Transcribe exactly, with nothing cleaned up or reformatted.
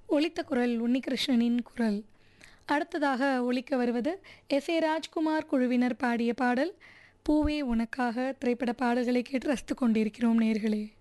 ஒலித்த குரல் உன்னிகிருஷ்ணனின் குரல். அடுத்ததாக ஒலிக்க வருவது எஸ் ஏ ராஜ்குமார் குழுவினர் பாடிய பாடல் பூவே உனக்காக. திரைப்பட பாடல்களை கேட்டு ரசித்து கொண்டிருக்கிறோம் நேர்களே.